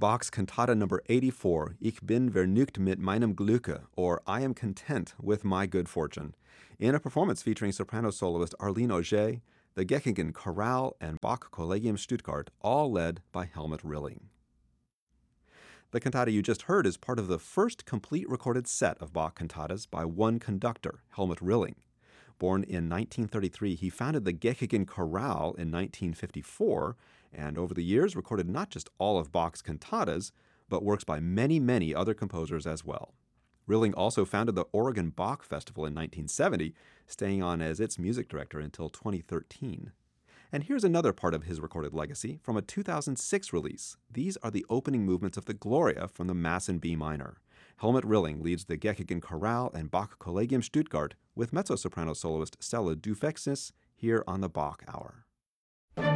Bach's Cantata number 84, Ich bin vergnügt mit meinem Glücke, or I am content with my good fortune, in a performance featuring soprano soloist Arlene Auger, the Geckingen Chorale, and Bach Collegium Stuttgart, all led by Helmut Rilling. The cantata you just heard is part of the first complete recorded set of Bach cantatas by one conductor, Helmut Rilling. Born in 1933, he founded the Geckingen Chorale in 1954, and over the years recorded not just all of Bach's cantatas, but works by many, many other composers as well. Rilling also founded the Oregon Bach Festival in 1970, staying on as its music director until 2013. And here's another part of his recorded legacy from a 2006 release. These are the opening movements of the Gloria from the Mass in B minor. Helmut Rilling leads the Geckingen Chorale and Bach Collegium Stuttgart with mezzo-soprano soloist Stella Dufexis here on the Bach Hour.